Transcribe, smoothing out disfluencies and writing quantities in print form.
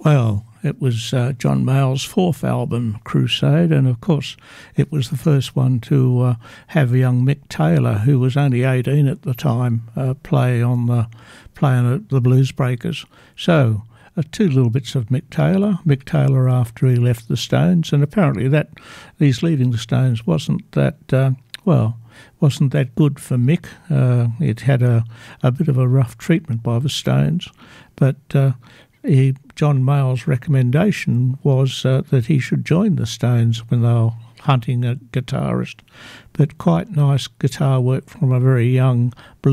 Well, it was John Mayall's fourth album, Crusade, and of course it was the first one to have young Mick Taylor, who was only 18 at the time, playing at the Blues Breakers. So, two little bits of Mick Taylor after he left the Stones, and apparently that he's leaving the Stones wasn't that good for Mick. It had a bit of a rough treatment by the Stones, but John Mayall's recommendation was that he should join the Stones when they were hunting a guitarist. But quite nice guitar work from a very young